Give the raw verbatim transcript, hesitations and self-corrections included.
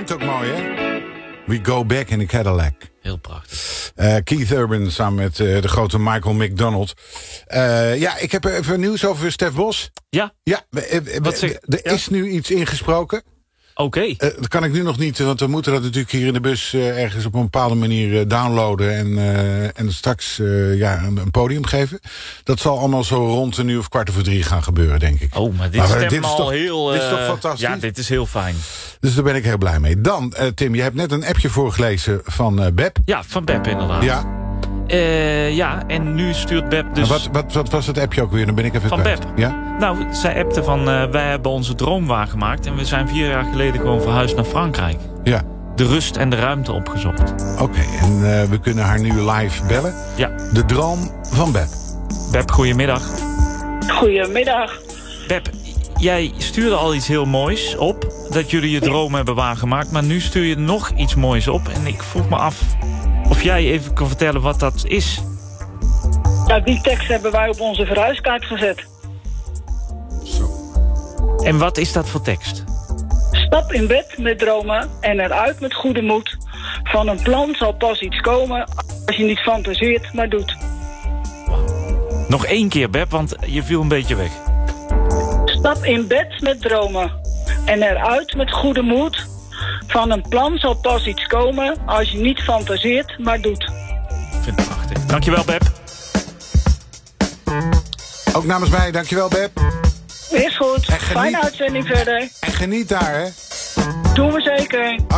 klinkt ook mooi, hè? We go back in the Cadillac. Heel prachtig. Uh, Keith Urban samen met uh, de grote Michael McDonald. Uh, ja, ik heb even nieuws over Stef Bos. Ja? Ja, we, we, Wat zeg, er ja? is nu iets ingesproken. Oké. Okay. Uh, dat kan ik nu nog niet, want we moeten dat natuurlijk hier in de bus uh, ergens op een bepaalde manier uh, downloaden en, uh, en straks uh, ja, een, een podium geven. Dat zal allemaal zo rond een uur of kwart over drie gaan gebeuren, denk ik. Oh, maar dit, maar, dit, is, al toch, heel, uh, dit is toch fantastisch? Ja, dit is heel fijn. Dus daar ben ik heel blij mee. Dan, uh, Tim, je hebt net een appje voorgelezen van uh, Beb. Ja, van Beb inderdaad. Ja. Uh, ja, en nu stuurt Beb dus... Wat, wat, wat was het appje ook weer? Dan ben ik even van kwijt. Beb. Ja? Nou, zij appte van... Uh, wij hebben onze droom waargemaakt... en we zijn vier jaar geleden gewoon verhuisd naar Frankrijk. Ja. De rust en de ruimte opgezocht. Oké, okay, en uh, we kunnen haar nu live bellen. Ja. De droom van Beb. Beb, goedemiddag. Goedemiddag. Beb, jij stuurde al iets heel moois op... dat jullie je droom hebben waargemaakt... maar nu stuur je nog iets moois op... en ik vroeg me af... of jij even kan vertellen wat dat is. Nou, die tekst hebben wij op onze verhuiskaart gezet. Zo. En wat is dat voor tekst? Stap in bed met dromen en eruit met goede moed. Van een plan zal pas iets komen als je niet fantaseert, maar doet. Nog één keer, Beb, want je viel een beetje weg. Stap in bed met dromen en eruit met goede moed. Van een plan zal pas iets komen als je niet fantaseert, maar doet. Ik vind het prachtig. Dankjewel, Beb. Ook namens mij, dankjewel, Beb. Is goed. Fijne uitzending verder. En geniet daar, hè. Doen we zeker.